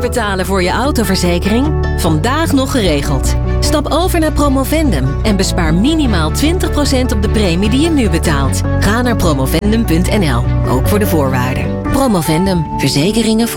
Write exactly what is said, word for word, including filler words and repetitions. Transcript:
betalen voor je autoverzekering? Vandaag nog geregeld. Stap over naar Promovendum en bespaar minimaal twintig procent op de premie die je nu betaalt. Ga naar promovendum punt n l, ook voor de voorwaarden. Promovendum, verzekeringen voor